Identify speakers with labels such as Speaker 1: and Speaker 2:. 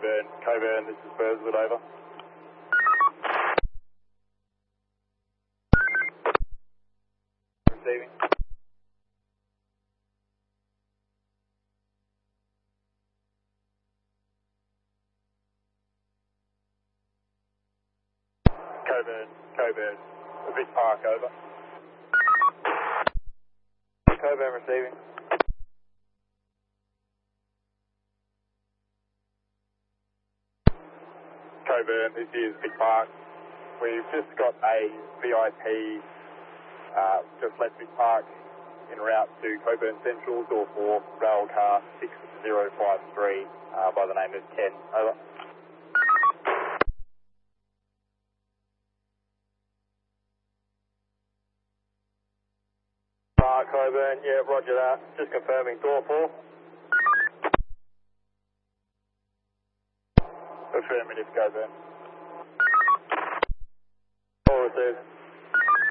Speaker 1: Coburn, this is Burswood, over. Receiving. Coburn, Vic Park, over. Coburn receiving. Coburn, this is Vic Park. We've just got a VIP just left Vic Park en route to Coburn Central, door 4, rail car 6053 by the name of Ken, over. Coburn, yeah, roger that. Just confirming door 4. Affirmative, Coburn.